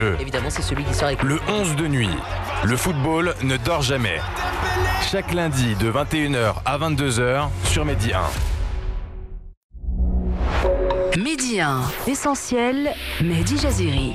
Évidemment, c'est celui qui sort avec Le 11 de nuit. Le football ne dort jamais. Chaque lundi de 21h à 22h sur Mehdi 1. Mehdi 1, essentiel, Mehdi Jaziri.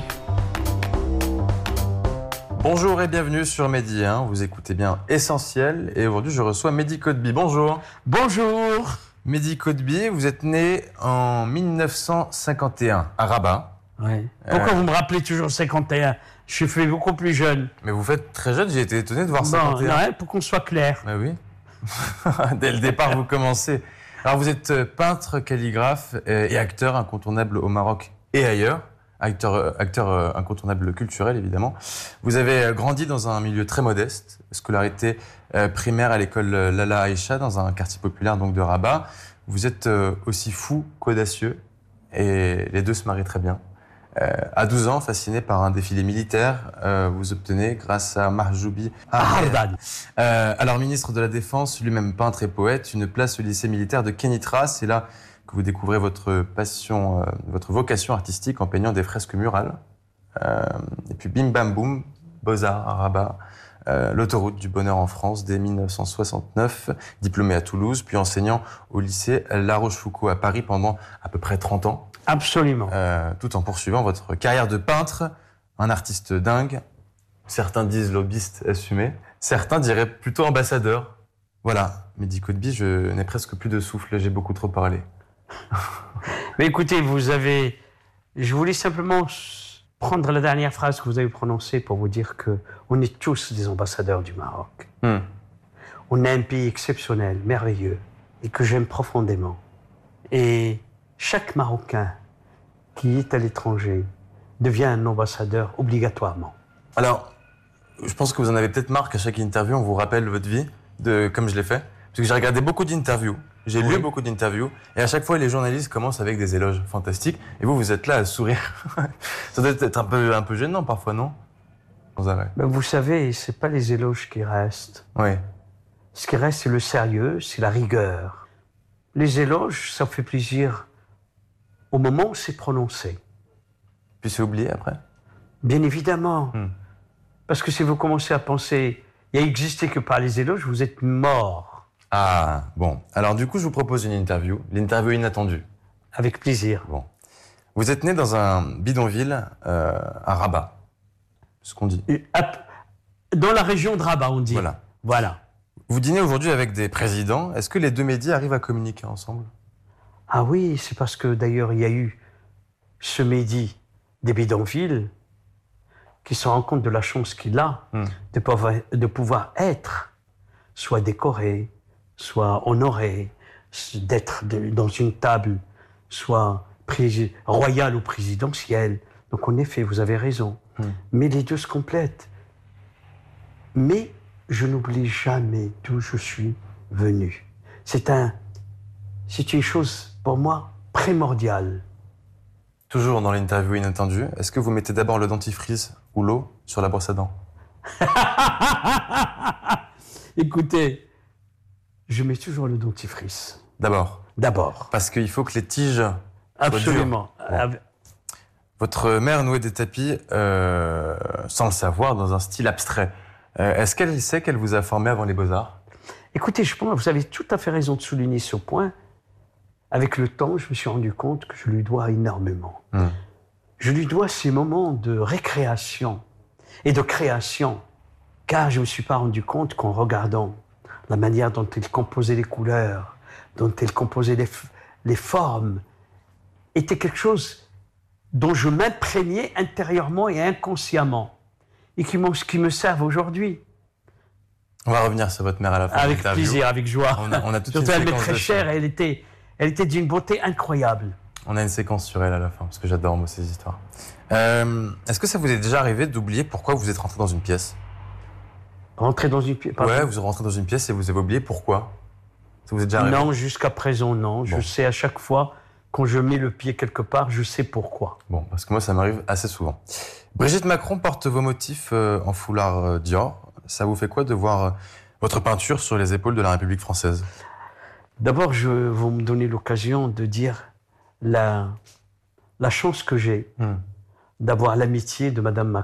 Bonjour et bienvenue sur Mehdi 1. Vous écoutez bien Essentiel et aujourd'hui je reçois Mehdi Kotbi. Bonjour. Bonjour. Mehdi Kotbi, vous êtes né en 1951 à Rabat. Ouais. Pourquoi vous me rappelez toujours 51? Je suis fait beaucoup plus jeune. Mais vous faites très jeune, j'ai été étonné de voir 51. Non, pour qu'on soit clair. Mais oui. Dès le départ, vous commencez. Alors vous êtes peintre, calligraphe et acteur incontournable au Maroc et ailleurs. Acteur incontournable culturel, évidemment. Vous avez grandi dans un milieu très modeste, scolarité primaire à l'école Lala Aïcha, dans un quartier populaire donc de Rabat. Vous êtes aussi fou qu'audacieux, et les deux se marient très bien. À 12 ans, fasciné par un défilé militaire, vous obtenez, grâce à Mahjoubi Ahmed, alors ministre de la Défense, lui-même peintre et poète, une place au lycée militaire de Kenitra. C'est là que vous découvrez votre passion, votre vocation artistique en peignant des fresques murales. Et puis bim bam boum, Beaux-Arts à Rabat, l'autoroute du bonheur en France dès 1969, diplômé à Toulouse, puis enseignant au lycée La Rochefoucauld à Paris pendant à peu près 30 ans. Absolument. Tout en poursuivant votre carrière de peintre, un artiste dingue. Certains disent lobbyiste assumé, certains diraient plutôt ambassadeur. Voilà, Mehdi Kotbi, je n'ai presque plus de souffle, j'ai beaucoup trop parlé. Mais écoutez, je voulais simplement prendre la dernière phrase que vous avez prononcée pour vous dire que on est tous des ambassadeurs du Maroc. On a un pays exceptionnel, merveilleux, et que j'aime profondément. Et chaque Marocain qui est à l'étranger devient un ambassadeur obligatoirement. Alors, je pense que vous en avez peut-être marre qu'à chaque interview, on vous rappelle votre vie, comme je l'ai fait. Parce que j'ai regardé beaucoup d'interviews, j'ai lu beaucoup d'interviews, et à chaque fois, les journalistes commencent avec des éloges fantastiques, et vous êtes là à sourire. Ça doit être un peu gênant parfois, non? Sans arrêt. Ben vous savez, c'est pas les éloges qui restent. Oui. Ce qui reste, c'est le sérieux, c'est la rigueur. Les éloges, ça fait plaisir au moment où c'est prononcé. Puis c'est oublié après? Bien évidemment. Parce que si vous commencez à penser, il n'y a existé que par les éloges, vous êtes mort. Ah, bon. Alors du coup, je vous propose une interview, l'interview inattendue. Avec plaisir. Bon. Vous êtes né dans un bidonville à Rabat, ce qu'on dit. Dans la région de Rabat, on dit. Voilà. Vous dînez aujourd'hui avec des présidents. Est-ce que les deux médias arrivent à communiquer ensemble? Ah oui, c'est parce que d'ailleurs, il y a eu ce Mehdi des bidonvilles qui se rend compte de la chance qu'il a de pouvoir être soit décoré, soit honoré, d'être dans une table, soit royale ou présidentielle. Donc en effet, vous avez raison. Mais les deux se complètent. Mais je n'oublie jamais d'où je suis venu. C'est une chose pour moi primordiale. Toujours dans l'interview inattendue, est-ce que vous mettez d'abord le dentifrice ou l'eau sur la brosse à dents? Écoutez, je mets toujours le dentifrice. D'abord? D'abord. Parce qu'il faut que les tiges Absolument. Bon. Votre mère nouait des tapis, sans le savoir, dans un style abstrait. Est-ce qu'elle sait qu'elle vous a formé avant les Beaux-Arts? Écoutez, je pense que vous avez tout à fait raison de souligner ce point. Avec le temps, je me suis rendu compte que je lui dois énormément. Je lui dois ces moments de récréation et de création, car je ne me suis pas rendu compte qu'en regardant la manière dont elle composait les couleurs, dont elle composait les formes, était quelque chose dont je m'imprégnais intérieurement et inconsciemment, et qui me servent aujourd'hui. On va revenir sur votre mère à la fin de Avec l'interview. plaisir, avec joie. On a toute Surtout, une elle m'est séquence très dessus. chère et elle était d'une beauté incroyable. On a une séquence sur elle à la fin, parce que j'adore moi ces histoires. Est-ce que ça vous est déjà arrivé d'oublier pourquoi vous êtes rentré dans une pièce? Rentrer dans une pièce. Ouais, vous êtes rentré dans une pièce et vous avez oublié pourquoi? Ça vous est déjà arrivé? Non, jusqu'à présent, non. Je sais à chaque fois, quand je mets le pied quelque part, je sais pourquoi. Bon, parce que moi, ça m'arrive assez souvent. Brigitte Macron porte vos motifs en foulard Dior. Ça vous fait quoi de voir votre peinture sur les épaules de la République française? D'abord, vous me donnez l'occasion de dire la chance que j'ai d'avoir l'amitié de Madame Macron.